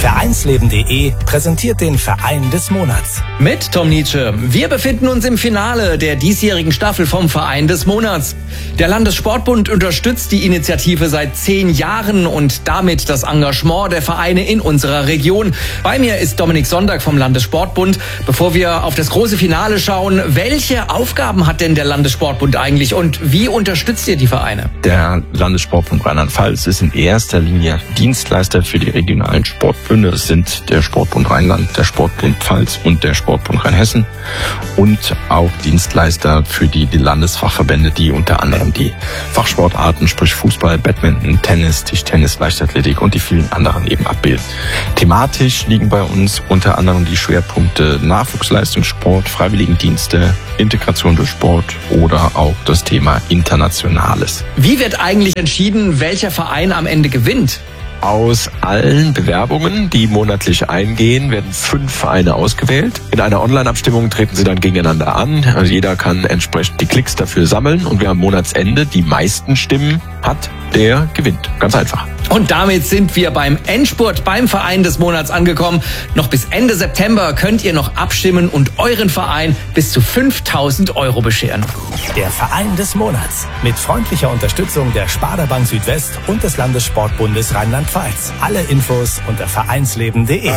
Vereinsleben.de präsentiert den Verein des Monats. Mit Tom Nietzsche. Wir befinden uns im Finale der diesjährigen Staffel vom Verein des Monats. Der Landessportbund unterstützt die Initiative seit 10 Jahren und damit das Engagement der Vereine in unserer Region. Bei mir ist Dominik Sonntag vom Landessportbund. Bevor wir auf das große Finale schauen, welche Aufgaben hat denn der Landessportbund eigentlich und wie unterstützt ihr die Vereine? Der Landessportbund Rheinland-Pfalz ist in erster Linie Dienstleister für die regionalen Sportbünde. Es sind der Sportbund Rheinland, der Sportbund Pfalz und der Sportbund Rheinhessen und auch Dienstleister für die Landesfachverbände, die unter anderem die Fachsportarten, sprich Fußball, Badminton, Tennis, Tischtennis, Leichtathletik und die vielen anderen eben abbilden. Thematisch liegen bei uns unter anderem die Schwerpunkte Nachwuchsleistungssport, Freiwilligendienste, Integration durch Sport oder auch das Thema Internationales. Wie wird eigentlich entschieden, welcher Verein am Ende gewinnt? Aus allen Bewerbungen, die monatlich eingehen, werden 5 Vereine ausgewählt. In einer Online-Abstimmung treten sie dann gegeneinander an. Also jeder kann entsprechend die Klicks dafür sammeln und wer am Monatsende die meisten Stimmen hat, der gewinnt. Ganz einfach. Und damit sind wir beim Endspurt beim Verein des Monats angekommen. Noch bis Ende September könnt ihr noch abstimmen und euren Verein bis zu 5.000 € bescheren. Der Verein des Monats mit freundlicher Unterstützung der Sparda Bank Südwest und des Landessportbundes Rheinland-Pfalz. Alle Infos unter vereinsleben.de.